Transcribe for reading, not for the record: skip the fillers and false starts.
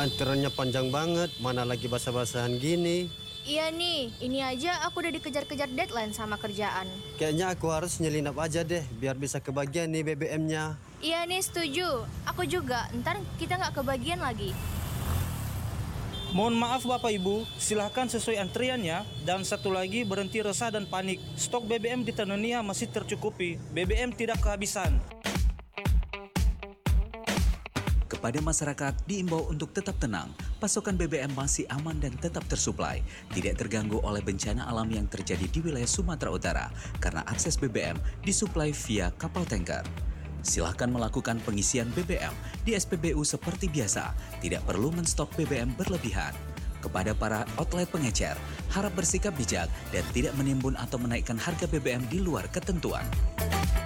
Antriannya panjang banget, mana lagi basa-basahan gini. Iya nih, ini aja aku udah dikejar-kejar deadline sama kerjaan. Kayaknya aku harus nyelinap aja deh, biar bisa kebagian nih BBM-nya. Iya nih, setuju. Aku juga, ntar kita nggak kebagian lagi. Mohon maaf Bapak Ibu, silahkan sesuai antriannya. Dan satu lagi, berhenti resah dan panik. Stok BBM di Tanzania masih tercukupi. BBM tidak kehabisan. Kepada masyarakat diimbau untuk tetap tenang, pasokan BBM masih aman dan tetap tersuplai, tidak terganggu oleh bencana alam yang terjadi di wilayah Sumatera Utara karena akses BBM disuplai via kapal tanker. Silahkan melakukan pengisian BBM di SPBU seperti biasa, tidak perlu menstok BBM berlebihan. Kepada para outlet pengecer, harap bersikap bijak dan tidak menimbun atau menaikkan harga BBM di luar ketentuan.